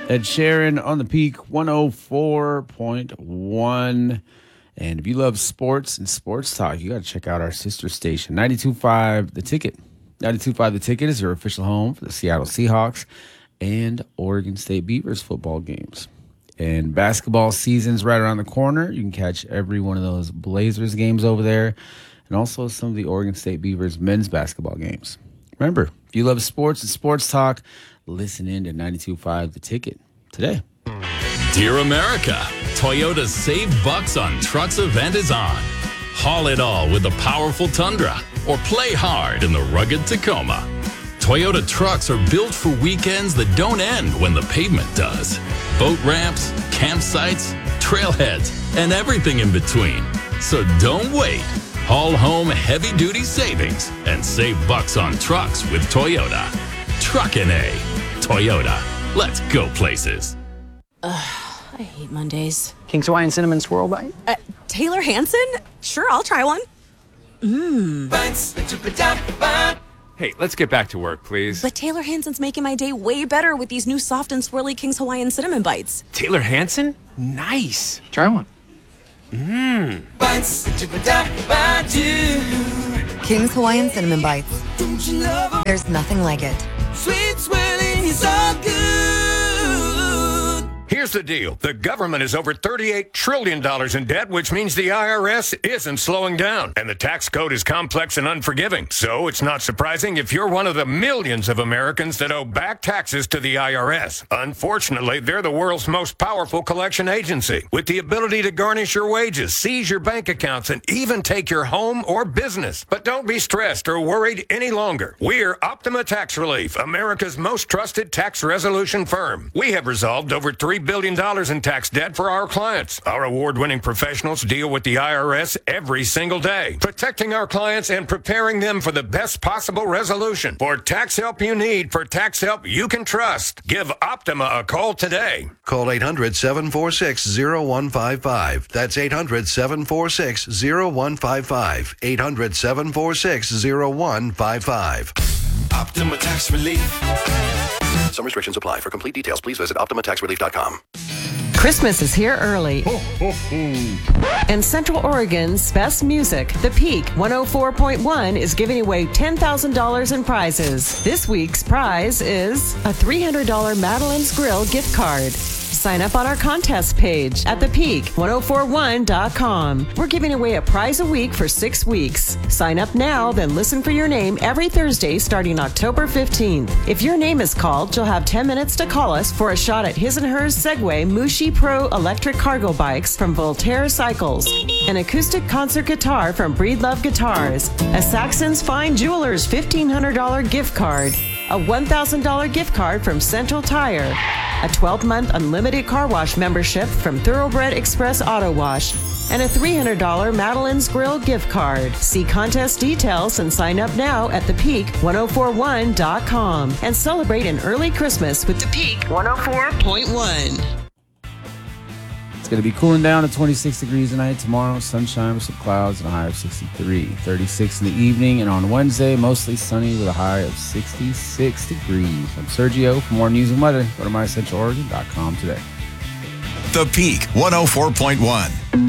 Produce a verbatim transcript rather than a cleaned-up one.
Ed Sheeran on the Peak one oh four point one. And if you love sports and sports talk, you got to check out our sister station, ninety-two point five The Ticket. ninety-two point five The Ticket is your official home for the Seattle Seahawks and Oregon State Beavers football games. And basketball season's right around the corner. You can catch every one of those Blazers games over there, and also some of the Oregon State Beavers men's basketball games. Remember, if you love sports and sports talk, listen in to ninety-two point five The Ticket today. Dear America, Toyota's Save Bucks on Trucks event is on. Haul it all with the powerful Tundra or play hard in the rugged Tacoma. Toyota trucks are built for weekends that don't end when the pavement does. Boat ramps, campsites, trailheads, and everything in between. So don't wait. Haul home heavy-duty savings and save bucks on trucks with Toyota. Truckin' A. Toyota. Let's go places. Ugh, I hate Mondays. King's Hawaiian Cinnamon Swirl Bite? Uh, Taylor Hanson? Sure, I'll try one. Mmm. Hey, let's get back to work, please. But Taylor Hanson's making my day way better with these new soft and swirly King's Hawaiian Cinnamon Bites. Taylor Hanson? Nice. Try one. Mmm. King's Hawaiian Cinnamon Bites. There's nothing like it. Sweet swirling is all good. Here's the deal. The government is over thirty-eight trillion dollars in debt, which means the I R S isn't slowing down. And the tax code is complex and unforgiving. So it's not surprising if you're one of the millions of Americans that owe back taxes to the I R S. Unfortunately, they're the world's most powerful collection agency, with the ability to garnish your wages, seize your bank accounts, and even take your home or business. But don't be stressed or worried any longer. We're Optima Tax Relief, America's most trusted tax resolution firm. We have resolved over three billion dollars in tax debt for our clients. Our award-winning professionals deal with the I R S every single day, protecting our clients and preparing them for the best possible resolution. For tax help you need, for tax help you can trust, give Optima a call today. Call eight hundred, seven four six, zero one five five. That's eight hundred, seven four six, zero one five five. eight hundred, seven four six, zero one five five. Optima Tax Relief. Some restrictions apply. For complete details, please visit optima tax relief dot com. Christmas is here early. Ho, ho, ho. And Central Oregon's best music, The Peak one oh four point one, is giving away ten thousand dollars in prizes. This week's prize is a three hundred dollars Madeline's Grill gift card. Sign up on our contest page at the peak one oh four one dot com. We're giving away a prize a week for six weeks. Sign up now, then listen for your name every Thursday starting October fifteenth. If your name is called, you'll have ten minutes to call us for a shot at his and hers Segway Mushi Pro electric cargo bikes from Voltaire Cycles, an acoustic concert guitar from Breedlove Guitars, a Saxon's Fine Jewelers fifteen hundred dollars gift card, a one thousand dollars gift card from Central Tire, a twelve-month unlimited car wash membership from Thoroughbred Express Auto Wash, and a three hundred dollars Madeline's Grill gift card. See contest details and sign up now at the peak one oh four one dot com and celebrate an early Christmas with The Peak one oh four point one. It's going to be cooling down to twenty-six degrees tonight. Tomorrow, sunshine with some clouds and a high of sixty-three. thirty-six in the evening, and on Wednesday, mostly sunny with a high of sixty-six degrees. I'm Sergio. For more news and weather, go to my central oregon dot com today. The Peak one oh four point one.